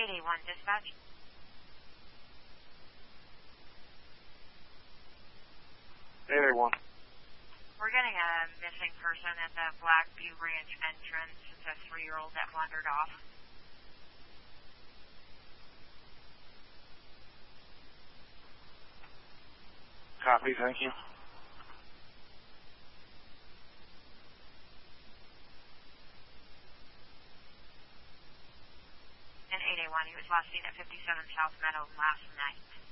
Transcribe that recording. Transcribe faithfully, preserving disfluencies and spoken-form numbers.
eight eight one dispatch. eight eight one. We're getting a missing person at the Blackview Ranch entrance. It's a three-year-old that wandered off. Copy, thank you. And eight eight one, he was last seen at fifty-seven South Meadow last night.